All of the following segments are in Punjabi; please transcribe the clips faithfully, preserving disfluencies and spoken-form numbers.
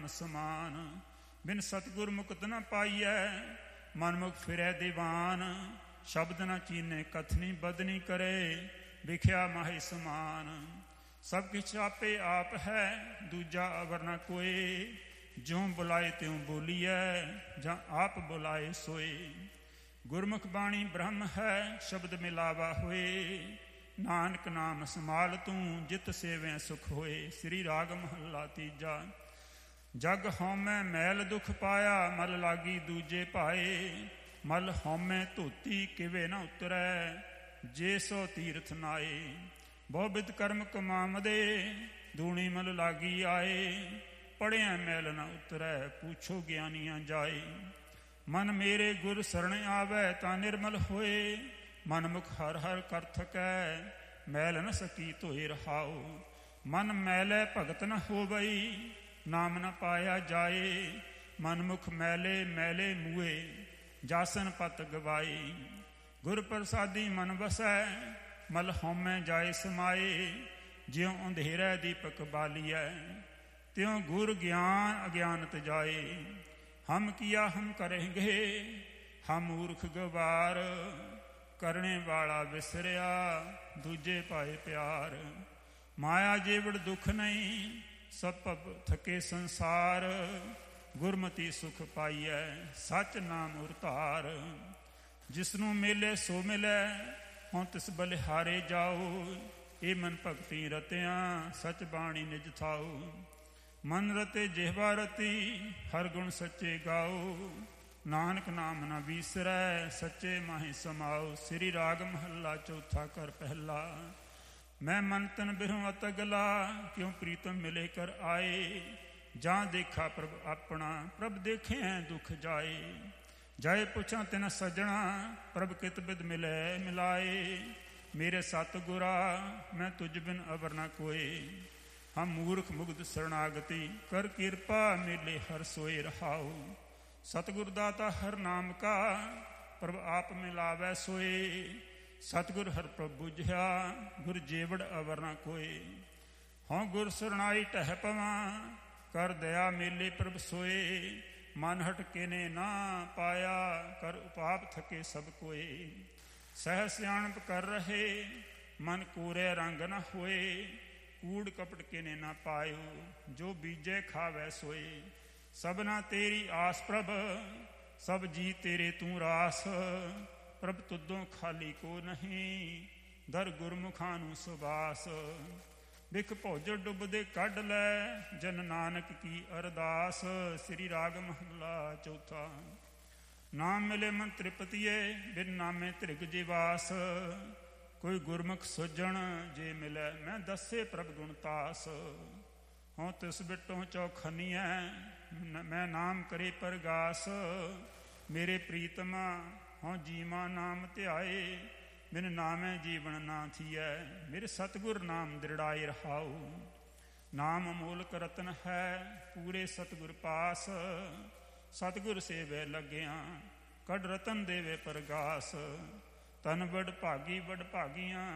ਨਾਮ ਸਮਾਨ। ਬਿਨ ਸਤਿਗੁਰ ਮੁਕਤ ਨ ਪਾਈਐ, ਮਨਮੁਖ ਫਿਰੈ ਦੀਵਾਨ। ਸ਼ਬਦ ਨ ਚੀਨੇ ਕਥਨੀ ਬਦਨੀ ਕਰੇ, ਵਿਖਿਆ ਮਾਹੀ ਸਮਾਨ। ਸਭ ਕਿਛ ਆਪੇ ਆਪ ਹੈ, ਦੂਜਾ ਅਵਰ ਨ ਕੋਇ। ਜਿਉ ਬੁਲਾਏ ਤਿਉ ਬੋਲੀਐ, ਜਾਂ ਆਪ ਬੁਲਾਏ ਸੋਏ। ਗੁਰਮੁਖ ਬਾਣੀ ਬ੍ਰਹਮ ਹੈ, ਸ਼ਬਦ ਮਿਲਾਵਾ ਹੋਏ। ਨਾਨਕ ਨਾਮ ਸੰਭਾਲ ਤੂੰ, ਜਿਤ ਸੇਵੈ ਸੁਖ ਹੋਏ। ਸ੍ਰੀ ਰਾਗ ਮਹੱਲਾ ਤੀਜਾ। ਜਗ ਹਉਮੈ ਮੈਲ ਦੁਖ ਪਾਇਆ, ਮਲ ਲਾਗੀ ਦੂਜੇ ਭਾਏ। ਮਲ ਹਉਮੈ ਧੋਤੀ ਕਿਵੇਂ ਨ ਉਤਰੈ, ਜੇ ਸੋ ਤੀਰਥ ਨਾਏ। ਬਹੁ ਬਿਧ ਕਰਮ ਕਮਾਮਦੇ, ਦੂਣੀ ਮਲ ਲਾਗੀ ਆਏ। ਪੜ੍ਹਿਆ ਮੈਲ ਨ ਉਤਰੈ, ਪੁੱਛੋ ਗਿਆਨੀਆਂ ਜਾਏ। ਮਨ ਮੇਰੇ ਗੁਰ ਸਰਣ ਆਵੈ, ਤਾਂ ਨਿਰਮਲ ਹੋਏ। ਮਨਮੁਖ ਹਰ ਹਰ ਕਰ ਥਕੈ, ਮੈਲ ਨ ਸਕੀ ਧੋਏ ਰਹਾਉ। ਮਨ ਮੈਲੇ ਭਗਤ ਨ ਹੋਵਈ, ਨਾਮ ਨ ਪਾਇਆ ਜਾਏ। ਮਨਮੁਖ ਮੈਲੇ ਮੈਲੇ ਮੂਏ, ਜਾਸਨ ਪਤ ਗਵਾਏ। ਗੁਰ ਪ੍ਰਸਾਦੀ ਮਨ ਵਸੈ, ਮਲ ਹਉਮੈ ਜਾਏ ਸਮਾਏ। ਜਿਉ ਅੰਧੇਰੈ ਦੀਪਕ ਬਾਲੀਐ, ਤਿਉ ਗੁਰ ਗਿਆਨ ਅਗਿਆਨਤ ਜਾਏ। ਹਮ ਕੀਆ ਹਮ ਕਰੇਂਗੇ, ਹਮ ਮੂਰਖ ਗਵਾਰ। ਕਰਨੇ ਵਾਲਾ ਵਿਸਰਿਆ, ਦੂਜੇ ਪਾਏ ਪਿਆਰ। ਮਾਇਆ ਜੀਵੜ ਦੁੱਖ ਨਹੀਂ, ਸਭ ਭਵ ਥਕੇ ਸੰਸਾਰ। ਗੁਰਮਤੀ ਸੁਖ ਪਾਈਐ, ਸੱਚ ਨਾਮ ਉਰਤਾਰ। ਜਿਸਨੂੰ ਮਿਲੇ ਸੋ ਮਿਲੈ, ਹੁਣ ਤਿਸ ਬਲਿਹਾਰੇ ਜਾਓ। ਇਹ ਮਨ ਭਗਤੀ ਰਤਿਆਂ, ਸਚ ਬਾਣੀ ਨਿਜ ਥਾਓ। ਮਨ ਰਤੇ ਜਿਹਵਾ ਰਤੀ, ਹਰ ਗੁਣ ਸੱਚੇ ਗਾਓ। ਨਾਨਕ ਨਾਮ ਨ ਵੀਸਰੈ, ਸੱਚੇ ਮਾਹੀ ਸਮਾਓ। ਸ੍ਰੀ ਰਾਗ ਮਹੱਲਾ ਚੌਥਾ। ਘਰ ਪਹਿਲਾ। ਮੈਂ ਮਨ ਤਨ ਬਿਰਹੁ ਅਤਗਲਾ, ਕਿਉ ਪ੍ਰੀਤਮ ਮਿਲੇ ਕਰ ਆਏ। ਜਾਂ ਦੇਖਾ ਪ੍ਰਭ ਆਪਣਾ, ਪ੍ਰਭ ਦੇਖਿਆ ਦੁਖ ਜਾਏ। ਜਾਏ ਪੁੱਛਾਂ ਤਿਨ ਸੱਜਣਾ, ਪ੍ਰਭ ਕਿਤ ਬਿਦ ਮਿਲੇ ਮਿਲਾਏ। ਮੇਰੇ ਸਤਿਗੁਰਾ ਮੈਂ ਤੁਝ ਬਿਨ ਅਵਰ ਨ ਕੋਏ। ਹਮ ਮੂਰਖ ਮੁਗਧ ਸਰਣਾਗਤੀ, ਕਰ ਕਿਰਪਾ ਮਿਲੇ ਹਰ ਸੋਏ ਰਹਾਉ। ਸਤਿਗੁਰ ਦਾਤਾ ਹਰ ਨਾਮ ਕਾ, ਪ੍ਰਭ ਆਪ ਮਿਲਾਵੈ ਸੋਏ। ਸਤਿਗੁਰ ਹਰ ਪ੍ਰਭ ਬੁਝਿਆ, ਗੁਰ ਜੇਵੜ ਅਵਰ ਨ ਕੋਏ। ਹਉ ਗੁਰ ਸਰਣਾਈ ਟਹਿ ਪਵਾਂ, ਕਰ ਦਇਆ ਮੇਲੇ ਪ੍ਰਭ ਸੋਏ। ਮਨ ਹਟ ਕੇ ਨੇ ਨਾ ਪਾਇਆ, ਕਰ ਉਪਾਪ ਥਕੇ ਸਭ ਕੋਏ। ਸਹਿ ਸਿਆਣਪ ਕਰ ਰਹੇ, ਮਨ ਕੋਰੇ ਰੰਗ ਨ ਹੋਏ। ਕੂੜ ਕਪਟ ਕੇ ਨੇ ਨਾ ਪਾਇਓ, ਜੋ ਬੀਜੇ ਖਾਵੈ ਸੋਏ। ਸਭਨਾ ਤੇਰੀ ਆਸ ਪ੍ਰਭ, ਸਭ ਜੀ ਤੇਰੇ ਤੂੰ ਰਾਸ। ਪ੍ਰਭ ਤੁਦੋਂ ਖਾਲੀ ਕੋ ਨਹੀਂ, ਦਰ ਗੁਰਮੁਖਾਂ ਨੂੰ ਸੁਬਾਸ। ਬਿਖ ਭੋਜਰ ਡੁੱਬਦੇ ਕੱਢ ਲੈ, ਜਨ ਨਾਨਕ ਕੀ ਅਰਦਾਸ। ਸ੍ਰੀ ਰਾਗ ਮਹੱਲਾ ਚੌਥਾ। ਨਾਮ ਮਿਲੇ ਮਨ ਤ੍ਰਿਪਤੀਏ, ਬਿਨ ਨਾਮੇ ਧ੍ਰਿਗ ਜਿਵਾਸ। ਕੋਈ ਗੁਰਮੁਖ ਸੁਜਣ ਜੇ ਮਿਲੈ, ਮੈਂ ਦੱਸੇ ਪ੍ਰਭ ਗੁਣਤਾਸ। ਹਉ ਤਿਸ ਬਿਟੋ ਚੌਖਨੀਐ, ਮੈਂ ਨਾਮ ਕਰੇ ਪਰਗਾਸ। ਮੇਰੇ ਪ੍ਰੀਤਮਾ ਹਉ ਜੀਵਾ ਨਾਮ ਧਿਆਏ। ਬਿਨ ਨਾਮੈ ਜੀਵਨ ਨਾ ਥੀਐ, ਮੇਰੇ ਸਤਿਗੁਰ ਨਾਮ ਦ੍ਰਿੜਾਏ ਰਹਾਉ। ਨਾਮ ਅਮੋਲਕ ਰਤਨ ਹੈ, ਪੂਰੇ ਸਤਿਗੁਰ ਪਾਸ। ਸਤਿਗੁਰ ਸੇਵੈ ਲੱਗਿਆ, ਕੱਢ ਰਤਨ ਦੇਵੇ ਪਰਗਾਸ। ਤਨ ਵਡ ਭਾਗੀ ਵਡ ਭਾਗੀਆਂ,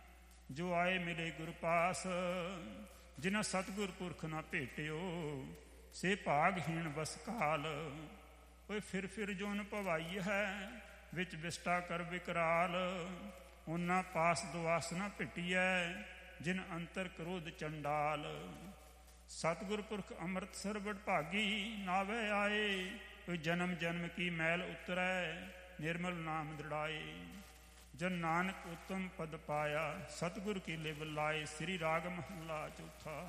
ਜੋ ਆਏ ਮਿਲੇ ਗੁਰ ਪਾਸ। ਜਿਨ੍ਹਾਂ ਸਤਿਗੁਰ ਪੁਰਖ ਨਾ ਭੇਟਿਓ, ਸੇ ਭਾਗਹੀਣ ਬਸ ਕਾਲ। ਓਏ ਫਿਰ ਫਿਰ ਜੋਨ ਭਵਾਈ ਹੈ, ਵਿੱਚ ਵਿਸਟਾ ਕਰ ਵਿਕਰਾਲ। ਉਹਨਾਂ ਪਾਸ ਦੁਆਸ ਨਾ ਭਿਟੀਐ, ਜਿਨ ਅੰਤਰ ਕ੍ਰੋਧ ਚੰਡਾਲ। ਸਤਿਗੁਰ ਪੁਰਖ ਅੰਮ੍ਰਿਤਸਰ ਵਡ ਭਾਗੀ, ਨਾਵੇ ਆਏ। ਕੋਈ ਜਨਮ ਜਨਮ ਕੀ ਮੈਲ ਉਤਰੈ, ਨਿਰਮਲ ਨਾਮ ਦ੍ਰਿੜਾਏ। ਜਨ ਨਾਨਕ ਉਤਮ ਪਦ ਪਾਇਆ, ਸਤਿਗੁਰ ਕੀ ਲਿਵ ਲਾਏ। ਸ੍ਰੀ ਰਾਗ ਮਹੱਲਾ ਚੌਥਾ।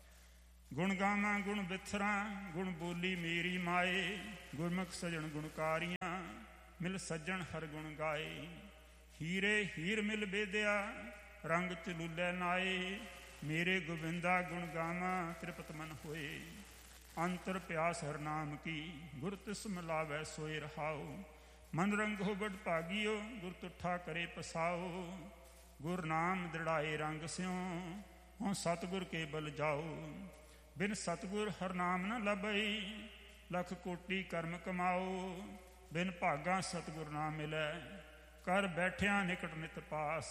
ਗੁਣ ਗਾਵਾਂ ਗੁਣ ਬਿਥਰਾਂ, ਗੁਣ ਬੋਲੀ ਮੇਰੀ ਮਾਏ। ਗੁਰਮੁਖ ਸਜਣ ਗੁਣਕਾਰੀਆਂ, ਮਿਲ ਸੱਜਣ ਹਰ ਗੁਣ ਗਾਏ। ਹੀਰੇ ਹੀਰ ਮਿਲ ਬੇਦਿਆ, ਰੰਗ ਚਲੂਲੇ ਨਾਏ। ਮੇਰੇ ਗੋਬਿੰਦਾ ਗੁਣ ਗਾਵਾਂ, ਤ੍ਰਿਪਤ ਮਨ ਹੋਏ। ਅੰਤਰ ਪਿਆਸ ਹਰ ਨਾਮ ਕੀ, ਗੁਰ ਤਿਸ ਮਿਲਾਵੈ ਸੋਏ ਰਹਾਉ। ਮਨ ਰੰਗੋ ਬੜ ਭਾਗੀਓ, ਗੁਰ ਤੁਠਾ ਕਰੇ ਪਸਾਓ। ਗੁਰ ਨਾਮ ਦ੍ਰਿੜਾਏ ਰੰਗ ਸਿਉ, ਹਉ ਸਤਿਗੁਰ ਕੇ ਬਲ ਜਾਓ। ਬਿਨ ਸਤਿਗੁਰ ਹਰ ਨਾਮ ਨ ਲੱਭਈ, ਲੱਖ ਕੋਟੀ ਕਰਮ ਕਮਾਓ। ਬਿਨ ਭਾਗਾਂ ਸਤਿਗੁਰ ਨਾ ਮਿਲੈ, ਕਰ ਬੈਠਿਆਂ ਨਿਕਟ ਨਿਤ ਪਾਸ।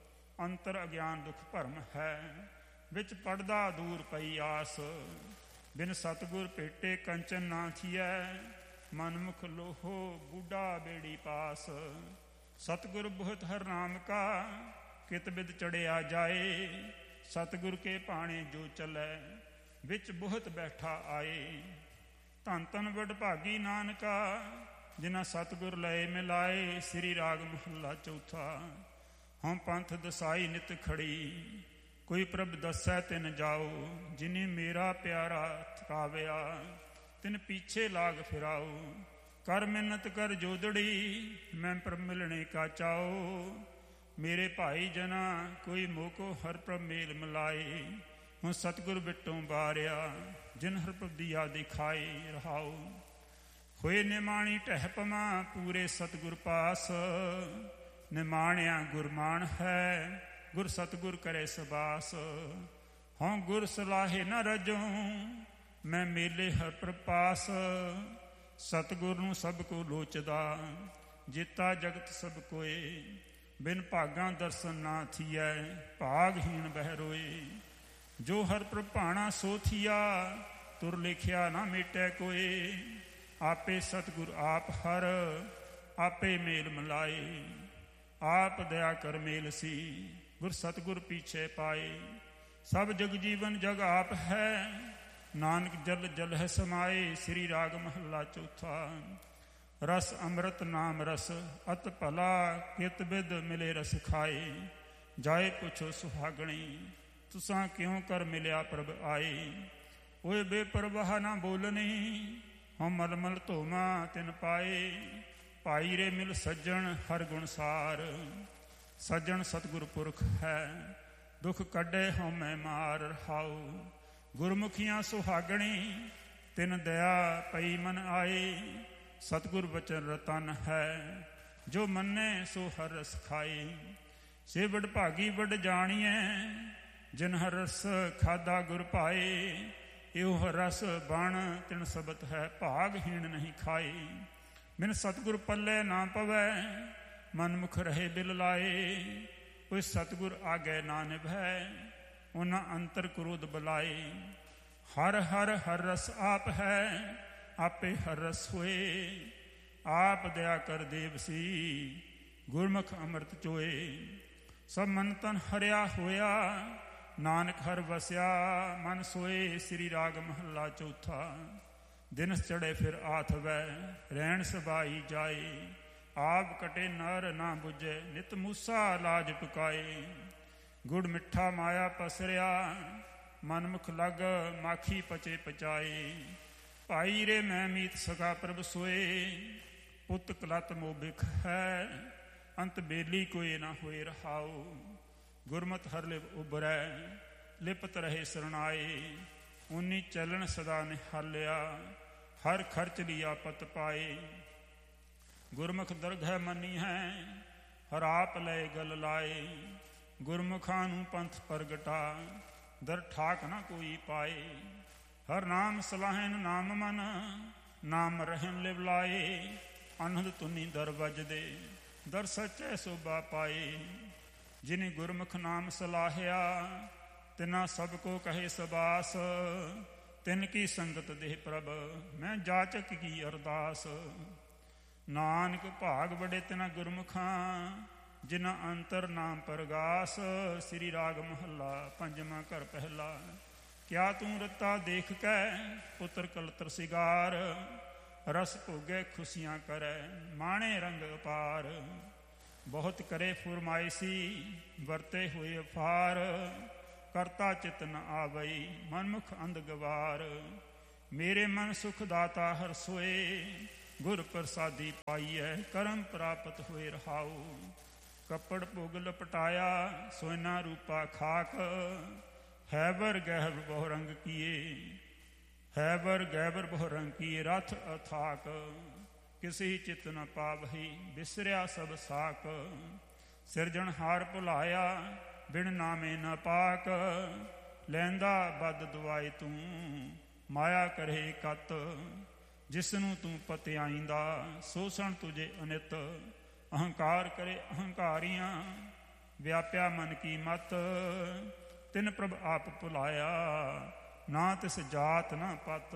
ਅੰਤਰ ਅਗਿਆਨ ਦੁਖ ਭਰਮ ਹੈ, ਵਿੱਚ ਪੜਦਾ ਦੂਰ ਪਈ ਆਸ। ਬਿਨ ਸਤਿਗੁਰ ਭੇਟੇ ਕੰਚਨ ਨਾ ਥੀਐ, ਮਨਮੁਖ ਲੋਹੋ ਬੁੱਢਾ ਬੇੜੀ ਪਾਸ। ਸਤਿਗੁਰ ਬਹੁਤ ਹਰ ਨਾਮ ਕਾ, ਕਿਤ ਬਿਦ ਚੜਿਆ ਜਾਏ। ਸਤਿਗੁਰ ਕੇ ਭਾਣੇ ਜੋ ਚੱਲੈ, ਵਿੱਚ ਬਹੁਤ ਬੈਠਾ ਆਏ। ਧੰਨ ਧੰਨ ਵਡਭਾਗੀ ਨਾਨਕਾ, ਜਿਨ੍ਹਾਂ ਸਤਿਗੁਰ ਲਏ ਮਿਲਾਏ। ਸ੍ਰੀ ਰਾਗ ਮਹੱਲਾ ਚੌਥਾ। ਹਉ ਪੰਥ ਦਸਾਈ ਨਿਤ ਖੜੀ, ਕੋਈ ਪ੍ਰਭ ਦੱਸੈ ਤਿਨ ਜਾਓ। ਜਿਨੀ ਮੇਰਾ ਪਿਆਰਾ ਥਕਾਵਿਆ, ਤਿਨ ਪਿੱਛੇ ਲਾਗ ਫਿਰਾਓ। ਕਰ ਮਿੰਨਤ ਕਰ ਜੋਦੜੀ, ਮੈਂ ਪ੍ਰਭ ਮਿਲਣੇ ਕਾ ਚਾਓ। ਮੇਰੇ ਭਾਈ ਜਨਾ ਕੋਈ ਮੋਕੋ ਹਰ ਪ੍ਰਭ ਮੇਲ ਮਿਲਾਏ। ਹੁਣ ਸਤਿਗੁਰ ਬਿਟੋਂ ਬਾਰਿਆ, ਜਿਨ ਹਰ ਪ੍ਰਭ ਦੀਆ ਦਿਖਾਏ। ਰਹਾਓ ਹੋਏ ਨਿਮਾਣੀ ਢਹਿ ਪਵਾਂ, ਪੂਰੇ ਸਤਿਗੁਰ ਪਾਸ। ਨਿਮਾਣਿਆ ਗੁਰਮਾਨ ਹੈ, ਗੁਰ ਸਤਿਗੁਰ ਕਰੇ ਸਬਾਸ। ਹਉ ਗੁਰ ਸਲਾਹੇ ਨ ਰਜੋ, ਮੈਂ ਮੇਲੇ ਹਰ ਪ੍ਰਪਾਸ। ਸਤਿਗੁਰ ਨੂੰ ਸਭ ਕੋ ਲੋਚਦਾ, ਜੀਤਾ ਜਗਤ ਸਭ ਕੋਏ। ਬਿਨ ਭਾਗਾਂ ਦਰਸ਼ਨ ਨਾ ਥੀਐ, ਭਾਗਹੀਣ ਬਹਿ ਰੋਏ। ਜੋ ਹਰ ਪ੍ਰਭਾਣਾ ਸੋ ਥੀਆ, ਤੁਰ ਲਿਖਿਆ ਨਾ ਮਿਟੈ ਕੋਏ। ਆਪੇ ਸਤਿਗੁਰ ਆਪ ਹਰ, ਆਪੇ ਮੇਲ ਮਿਲਾਏ। ਆਪ ਦਇਆ ਕਰ ਮੇਲ ਸੀ, ਗੁਰ ਸਤਿਗੁਰ ਪੀਛੇ ਪਾਏ। ਸਭ ਜਗ ਜੀਵਨ ਜਗ ਆਪ ਹੈ, ਨਾਨਕ ਜਲ ਜਲ ਹੈ ਸਮਾਏ। ਸ੍ਰੀ ਰਾਗ ਮਹੱਲਾ ਚੌਥਾ। ਰਸ ਅੰਮ੍ਰਿਤ ਨਾਮ ਰਸ, ਅਤ ਭਲਾ ਕਿਤ ਬਿਦ ਮਿਲੇ ਰਸ ਖਾਏ। ਜਾਏ ਪੁੱਛੋ ਸੁਹਾਗਣੀ, ਤੁਸਾਂ ਕਿਉਂ ਕਰ ਮਿਲਿਆ ਪ੍ਰਭ ਆਏ। ਓਏ ਬੇਪਰਵਾਹ ਨਾ ਬੋਲਣੀ, ਹਉ ਮਲਮਲ ਧੋਵਾਂ ਤਿਨ ਪਾਏ। ਭਾਈ ਰੇ ਮਿਲ ਸੱਜਣ ਹਰ ਗੁਣ ਸਾਰ, ਸੱਜਣ ਸਤਿਗੁਰ ਪੁਰਖ ਹੈ। ਦੁੱਖ ਕੱਢੇ ਹਉ ਮੈਂ ਮਾਰ। ਰਹਾਉ ਗੁਰਮੁਖੀਆਂ ਸੁਹਾਗਣੀ, ਤਿਨ ਦਇਆ ਪਈ ਮਨ ਆਏ। ਸਤਿਗੁਰ ਬਚਨ ਰਤਨ ਹੈ, ਜੋ ਮੰਨੇ ਸੋ ਹਰ ਰਸ ਖਾਏ। ਸੇ ਵਡਭਾਗੀ ਵਡ ਜਾਣੀਐ, ਜਿਨ ਹਰ ਰਸ ਖਾਧਾ ਗੁਰ ਭਾਏ। ਇਹੋ ਰਸ ਬਣ ਤਿਨ ਸਬਤ ਹੈ, ਭਾਗਹੀਣ ਨਹੀਂ ਖਾਏ। ਬਿਨ ਸਤਿਗੁਰ ਪੱਲੇ ਨਾ ਪਵੈ, ਮਨਮੁਖ ਰਹੇ ਬਿਲ ਲਾਏ। ਕੋਈ ਸਤਿਗੁਰ ਆਗੇ ਨਾ ਨਿਭੈ, ਉਹਨਾਂ ਅੰਤਰ ਕ੍ਰੋਧ ਬੁਲਾਏ। ਹਰ ਹਰ ਹਰ ਰਸ ਆਪ ਹੈ, ਆਪੇ ਹਰ ਰਸ ਹੋਏ। ਆਪ ਦਇਆ ਕਰ ਦੇਵ ਸੀ, ਗੁਰਮੁਖ ਅੰਮ੍ਰਿਤ ਚੋਏ। ਸਭ ਮਨ ਤਨ ਹਰਿਆ ਹੋਇਆ, ਨਾਨਕ ਹਰ ਵਸਿਆ ਮਨ ਸੋਏ। ਸ੍ਰੀ ਰਾਗ ਮਹੱਲਾ ਚੌਥਾ। ਦਿਨ ਚੜੇ ਫਿਰ ਆਥਵੈ, ਰਹਿਣ ਸਬਾਈ ਜਾਏ। ਆਪ ਕਟੇ ਨਰ ਨਾ ਬੁਝੇ, ਨਿਤ ਮੂਸਾ ਲਾਜ ਟੁਕਾਏ। ਗੁੜ ਮਿੱਠਾ ਮਾਇਆ ਪਸਰਿਆ, ਮਨਮੁਖ ਲਗ ਮਾਖੀ ਪਚੇ ਪਚਾਏ। ਭਾਈ ਰੇ ਮੈਂ ਮੀਤ ਸਕਾ ਪ੍ਰਭ ਸੋਏ। ਪੁੱਤ ਕਲਤ ਮੋਬਿਖ ਹੈ, ਅੰਤ ਬੇਲੀ ਕੋਏ ਨਾ ਹੋਏ। ਰਹਾਉ ਗੁਰਮਤਿ ਹਰ ਲਿਵ ਉਬਰੈ, ਲਿਪਤ ਰਹੇ ਸਰਣਾਏ। ਉਨੀ ਚੱਲਣ ਸਦਾ ਨਿਹਾਲਿਆ, ਹਰ ਖਰਚ ਲਿਆ ਪਤ ਪਾਏ। ਗੁਰਮੁਖ ਦਰਗਹਿ ਮੰਨੀ ਹੈ, ਹਰ ਆਪ ਲਏ ਗਲ ਲਾਏ। ਗੁਰਮੁਖਾਂ ਨੂੰ ਪੰਥ ਪ੍ਰਗਟਾ, ਦਰ ਠਾਕ ਨਾ ਕੋਈ ਪਾਏ। ਹਰ ਨਾਮ ਸਲਾਹਨ ਨਾਮ ਮਨ, ਨਾਮ ਰਹਿਣ ਲਿਵ ਲਾਏ। ਅਨਹਦ ਤੁਨੀ ਦਰ ਵਜਦੇ, ਦਰ ਸੱਚੈ ਸੋਭਾ ਪਾਏ। ਜਿਨੇ ਗੁਰਮੁਖ ਨਾਮ ਸਲਾਹਿਆ, ਤਿਨਾ ਸਭ ਕੋ ਕਹੇ ਸਬਾਸ। ਤਿਨ ਕੀ ਸੰਗਤ ਦੇਹ ਪ੍ਰਭ, ਮੈਂ ਜਾਚਕ ਕੀ ਅਰਦਾਸ। ਨਾਨਕ ਭਾਗ ਬੜੇ ਤਿਨਾ ਗੁਰਮੁਖਾਂ, ਜਿਨਾ ਅੰਤਰ ਨਾਮ ਪ੍ਰਗਾਸ। ਸ੍ਰੀ ਰਾਗ ਮਹੱਲਾ ਪੰਜਵਾਂ। ਘਰ ਪਹਿਲਾ। ਕਿਆ ਤੂੰ ਰਤਾ ਦੇਖ ਕੈ, ਪੁੱਤਰ ਕਲਤਰ ਸਿਗਾਰ। ਰਸ ਭੋਗੇ ਖੁਸ਼ੀਆਂ ਕਰੈ, ਮਾਣੇ ਰੰਗ ਅਪਾਰ। ਬਹੁਤ ਕਰੇ ਫੁਰਮਾਇਸੀ, ਵਰਤੇ ਹੋਏ ਅਫਾਰ। ਕਰਤਾ ਚਿਤ ਨ ਆਵਈ, ਮਨਮੁਖ ਅੰਧ ਗਵਾਰ। ਮੇਰੇ ਮਨ ਸੁਖ ਦਾਤਾ ਹਰ ਸੋਏ, ਗੁਰ ਪ੍ਰਸਾਦੀ ਪਾਈਐ, ਕਰਮ ਪ੍ਰਾਪਤ ਹੋਏ। ਰਹਾਉ ਕੱਪੜ ਭੋਗ ਲਪਟਾਇਆ, ਸੋਇਨਾ ਰੂਪਾ ਖਾਕ। ਹੈਬਰ ਗਹਿਬਰ ਬਹੁ ਰੰਗ ਕੀਏ, ਹੈਬਰ ਗਹਿਬਰ ਬਹੁ ਰੰਗ ਕੀਏ। ਰਥ ਅਥਾਕ ਕਿਸੀ ਚਿਤ ਨ ਪਾਵਹੀ, ਬਿਸਰਿਆ ਸਭ ਸਾਕ। ਸਿਰਜਣਹਾਰ ਭੁਲਾਇਆ, ਬਿਨ ਨਾਮੇ ਨ ਪਾਕ। ਲੈਂਦਾ ਬਦ ਦੁਆਏ ਤੂੰ, ਮਾਇਆ ਕਰੇ ਕਤ। ਜਿਸਨੂੰ ਤੂੰ ਪਤਿਆਈਂਦਾ, ਸੋਸਣ ਤੁਝੇ ਅਨਿਤ। ਅਹੰਕਾਰ ਕਰੇ ਅਹੰਕਾਰੀਆਂ, ਵਿਆਪਿਆ ਮਨ ਕੀ ਮਤ। ਤਿਨ ਪ੍ਰਭ ਆਪ ਭੁਲਾਇਆ, ਨਾ ਤਿਸ ਜਾਤ ਨਾ ਪਤ।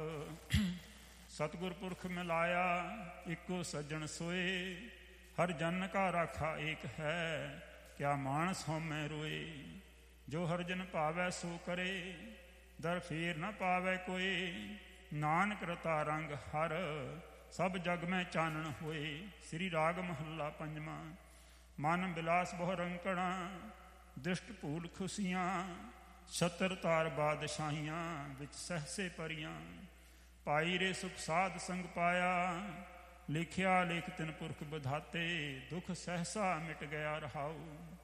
ਸਤਿਗੁਰ ਪੁਰਖ ਮਿਲਾਇਆ ਇੱਕੋ ਸੱਜਣ ਸੋਏ। ਹਰ ਜਨ ਕਾ ਰਾਖਾ ਏਕ ਹੈ, ਕਿਆ ਮਾਨਸ ਹਉਮੈ ਰੋਏ। ਜੋ ਹਰ ਜਨ ਭਾਵੈ ਸੋ ਕਰੇ, ਦਰ ਫੇਰ ਨ ਪਾਵੈ ਕੋਏ। ਨਾਨਕ ਰਤਾ ਰੰਗ ਹਰ, ਸਭ ਜਗ ਮੈਂ ਚਾਨਣ ਹੋਏ। ਸ੍ਰੀ ਰਾਗ ਮਹੱਲਾ ਪੰਜਵਾਂ। ਮਨ ਬਿਲਾਸ ਬਹੁ ਰੰਕਣਾ, ਦ੍ਰਿਸ਼ਟ ਭੂਲ ਖੁਸ਼ੀਆਂ। ਛਤਰ ਤਾਰ ਬਾਦਸ਼ਾਹੀਆਂ, ਵਿੱਚ ਸਹਸੇ ਪਰੀਆਂ। ਪਾਈ ਰੇ ਸੁਖ ਸਾਧ ਸੰਗ ਪਾਇਆ, ਲਿਖਿਆ ਲੇਖ ਤਿਨ ਪੁਰਖ ਵਿਧਾਤੇ। ਦੁਖ ਸਹਸਾ ਮਿਟ ਗਿਆ ਰਹਾਉ,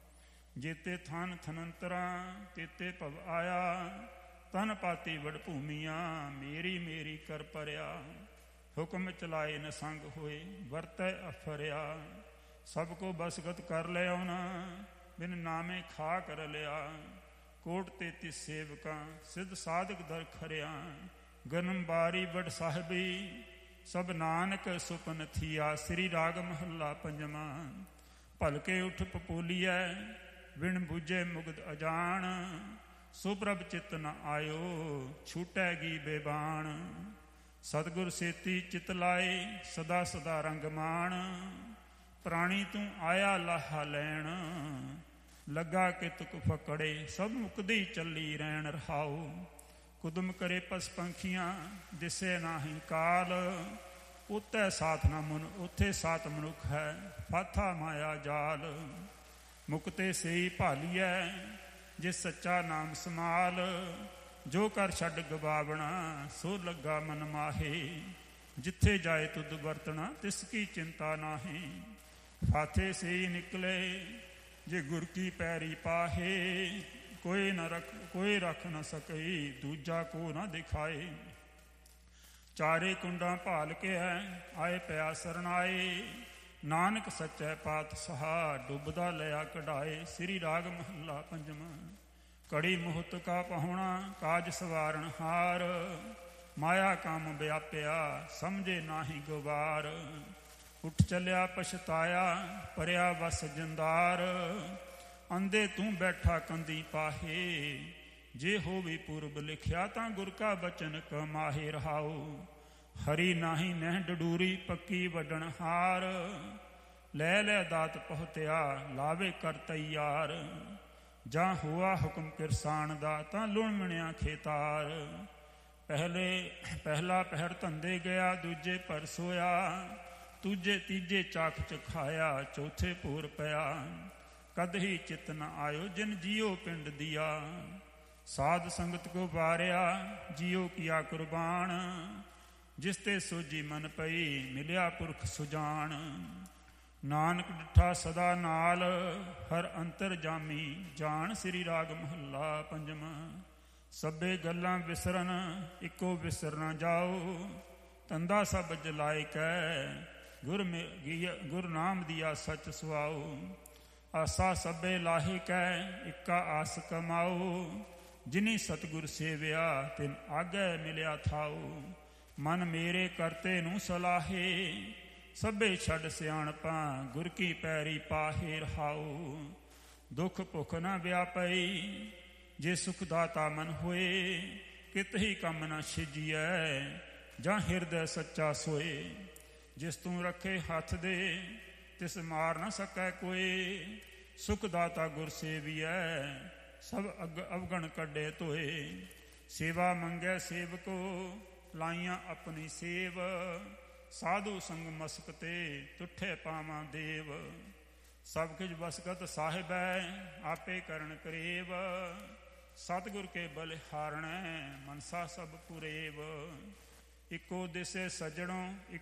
ਜੇਤੇ ਥਨ ਥਨੰਤਰਾਂ ਤੇਤੇ ਭਵ ਆਇਆ। ਤਨ ਪਾਤੀ ਵਡ ਭੂਮੀਆਂ, ਮੇਰੀ ਮੇਰੀ ਕਰ ਪਰਿਆ। ਹੁਕਮ ਚਲਾਏ ਨ ਸੰਗ ਹੋਏ, ਵਰਤੈ ਅਫਰਿਆ। ਸਭ ਕੋ ਬਸਗਤ ਕਰ ਲਿਆ ਉਹਨਾਂ, ਬਿਨ ਨਾਮੇ ਖਾ ਕਰ ਲਿਆ। ਕੋਟ ਤੇਤੀ ਸੇਵਕਾਂ, ਸਿੱਧ ਸਾਧਕ ਦਰ ਖਰਿਆ। ਗਨਮ ਬਾਰੀ ਵਡ ਸਾਹਿਬੀ, ਸਭ ਨਾਨਕ ਸੁਪਨ ਥੀਆ। ਸ੍ਰੀ ਰਾਗ ਮਹੱਲਾ ਪੰਜਵਾਂ। ਭਲਕੇ ਉਠ ਪਪੋਲੀਐ, ਵਿਣ ਬੁਝੇ ਮੁਗਧ ਅਜਾਣ। ਸੁਪ੍ਰਭ ਚਿਤ ਨ ਆਇਓ, ਛੂਟੈਗੀ ਬੇਬਾਣ। ਸਤਿਗੁਰ ਸੇਤੀ ਚਿਤ ਲਾਏ, ਸਦਾ ਸਦਾ ਰੰਗ ਮਾਣ। ਪ੍ਰਾਣੀ ਤੂੰ ਆਇਆ ਲਾਹਾ ਲੈਣ, ਲੱਗਾ ਕਿ ਤੁਕ ਫਕੜੇ। ਸਭ ਮੁਕਦੀ ਚੱਲੀ ਰਹਿਣ ਰਹਾਉ। ਕੁਦਮ ਕਰੇ ਪਸ ਪੰਖੀਆਂ, ਦਿਸੇ ਨਾਹੀਂ ਕਾਲ। ਉੱਤੇ ਸਾਥ ਨਾ ਮਨ, ਉੱਥੇ ਸਾਥ ਮਨੁੱਖ ਹੈ। ਫਾਥਾ ਮਾਇਆ ਜਾਲ, ਮੁਕਤੇ ਸੇਈ ਭਾਲੀਐ, ਜਿਸ ਸੱਚਾ ਨਾਮ ਸਮਾਲ। ਜੋ ਕਰ ਛੱਡ ਗਵਾਵਣਾ, ਸੋ ਲੱਗਾ ਮਨ ਮਾਹੇ। ਜਿੱਥੇ ਜਾਏ ਤੁਧ ਵਰਤਣਾ, ਤਿਸ ਕੀ ਚਿੰਤਾ ਨਾਹੀਂ। ਫਾਥੇ ਸੇਈ ਨਿਕਲੇ, ਜੇ ਗੁਰ ਕੀ ਪੈਰੀ ਪਾਹੇ। ਕੋਈ ਨ ਰਖ ਕੋਈ ਰੱਖ ਨ ਸਕਈ, ਦੂਜਾ ਕੋ ਨਾ ਦਿਖਾਏ। ਚਾਰੇ ਕੁੰਡਾਂ ਭਾਲ ਕੇ ਹੈ, ਆਏ ਪਿਆ ਸਰਨਾਏ। ਨਾਨਕ ਸੱਚੈ ਪਾਤਸ਼ਾਹ, ਡੁੱਬਦਾ ਲਿਆ ਕਢਾਏ। ਸ੍ਰੀ ਰਾਗ ਮਹੱਲਾ ਪੰਜਵਾਂ। ਕੜੀ ਮੁਹਤ ਕਾ ਪਾਹੁਣਾ, ਕਾਜ ਸਵਾਰਨ ਹਾਰ। ਮਾਇਆ ਕੰਮ ਵਿਆਪਿਆ, ਸਮਝੇ ਨਾਹੀਂ ਗਵਾਰ। ਉੱਠ ਚੱਲਿਆ ਪਛਤਾਇਆ, ਭਰਿਆ ਵਸ ਜੰਦਾਰ। ਅੰਧੇ ਤੂੰ ਬੈਠਾ ਕੰਦੀ ਪਾਹੇ, ਜੇ ਹੋਵੇ ਪੁਰਬ ਲਿਖਿਆ। ਤਾਂ ਗੁਰ ਕਾ ਬਚਨ ਕਮਾਹੇ ਰਹਾਉ। ਹਰੀ ਨਾਹੀ ਨਹਿ ਡਡੂਰੀ, ਪੱਕੀ ਵੱਡਣ ਹਾਰ। ਲੈ ਲੈ ਦਾਤ ਪਹੁਤਿਆ, ਲਾਵੇ ਕਰ ਤੈਯਾਰ। ਜਾਂ ਹੋਆ ਹੁਕਮ ਕਿਰਸਾਨ ਦਾ, ਤਾਂ ਲੁਣ ਮਿਣਿਆ ਖੇਤਾਰ। ਪਹਿਲੇ ਪਹਿਲਾ ਪਹਿਰ ਧੰਦੇ ਗਿਆ, ਦੂਜੇ ਪਰ ਸੋਇਆ। ਤੂਜੇ ਤੀਜੇ ਚਾਖ ਚਖਾਇਆ, ਚੌਥੇ ਭੋਰ ਪਿਆ। ਕਦ ਹੀ ਚਿਤ ਨ ਆਇਓ, ਜਿਨ ਜੀਓ ਪਿੰਡ ਦੀਆ। ਸਾਧ ਸੰਗਤ ਕੋ ਵਾਰਿਆ, ਜੀਓ ਕੀਆ ਕੁਰਬਾਨ। ਜਿਸ ਤੇ ਸੋਜੀ ਮਨ ਪਈ, ਮਿਲਿਆ ਪੁਰਖ ਸੁਜਾਨ। ਨਾਨਕ ਡਿਠਾ ਸਦਾ ਨਾਲ, ਹਰ ਅੰਤਰ ਜਾਮੀ ਜਾਣ। ਸ੍ਰੀ ਰਾਗ ਮਹੱਲਾ ਪੰਜਵਾਂ। ਸਭੇ ਗੱਲਾਂ ਵਿਸਰਨ, ਇੱਕੋ ਵਿਸਰ ਨਾ ਜਾਓ। ਤੰਦਾ ਸਭ ਜਲਾਇ ਕੈ, ਗੁਰ ਗੁਰ ਨਾਮ ਦੀਆ ਸੱਚ ਸੁਆਓ। ਆਸਾ ਸਭੇ ਲਾਹੇ ਕੈ, ਇੱਕਾ ਆਸ ਕਮਾਓ। ਜਿਨੀ ਸਤਿਗੁਰ ਸੇਵਿਆ, ਤਿਨ ਆਗੇ ਮਿਲਿਆ ਥਾਓ। ਮਨ ਮੇਰੇ ਕਰਤੇ ਨੂੰ ਸਲਾਹੇ, ਸਭੇ ਛੱਡ ਸਿਆਣਪਾਂ। ਗੁਰ ਕੀ ਪੈਰੀ ਪਾਹੇ ਰਹਾਉ। ਦੁੱਖ ਭੁੱਖ ਨਾ ਵਿਆਪਈ, ਜੇ ਸੁਖ ਦਾਤਾ ਮਨ ਹੋਏ। ਕਿਤ ਹੀ ਕੰਮ ਨਾ ਛਿਜੀਐ, ਜਾਂ ਹਿਰਦੈ ਸੱਚਾ ਸੋਏ। ਜਿਸ ਤੂੰ ਰੱਖੇ ਹੱਥ ਦੇ, ਤਿਸ ਮਾਰ ਨਾ ਸਕੈ ਕੋਏ। ਸੁਖ ਦਾਤਾ ਗੁਰ ਸੇਵੀਐ, ਸਭ ਅਗ ਅਵਗਣ ਕੱਢੇ ਧੋਏ। ਸੇਵਾ ਮੰਗੈ ਸੇਵਕੋ, ਲਾਈਆਂ ਆਪਣੀ ਸੇਵ। ਸਾਧੂ ਸੰਗ ਮਸਕ ਤੇ, ਤੁਠੇ ਪਾਵਾਂ ਦੇਵ। ਸਭ ਕੁਝ ਬਸਗਤ ਸਾਹਿਬੈ, ਆਪੇ ਕਰਨ ਕਰੇਵ। ਸਤਿਗੁਰ ਕੇ ਬਲਿਹਾਰਣੈ, ਮਨਸਾ ਸਭ ਪੁਰੇਵ। ਇੱਕੋ ਦਿਸੇ ਸੱਜਣੋ,